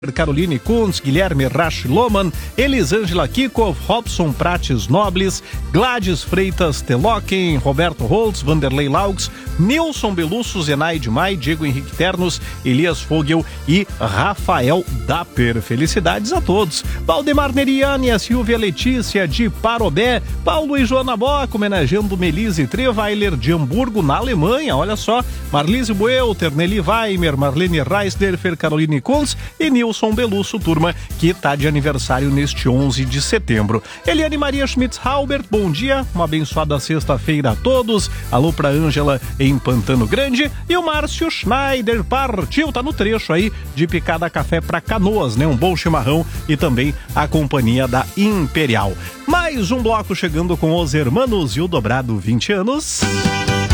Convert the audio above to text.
Caroline Kunz, Guilherme Rasch Loman, Elisângela Kikov, Robson Prates Nobles, Gladys Freitas Telocken, Roberto Holtz, Vanderlei Laux, Nilson Belusso, Zenaide Mai, Diego Henrique Ternos, Elias Fogel e Rafael Dapper. Felicidades a todos. Valdemar Neriani, a Silvia Letícia de Parobé, Paulo e Joana Boca, homenageando Melise Treweiler de Hamburgo, na Alemanha. Olha só, Marlise Buelter, Nelly Weimer, Marlene Reisderfer, Caroline Kunz e Nilson Belusso, turma que tá de aniversário neste 11 de setembro. Eliane Maria Schmitz-Halbert, bom dia, uma abençoada sexta-feira a todos. Alô pra Ângela em Pantano Grande. E o Márcio Schneider partiu, tá no trecho aí de Picada Café pra Canoas, né? Um bom chimarrão e também a companhia da Imperial. Mais um bloco chegando com os Hermanos e o dobrado 20 anos.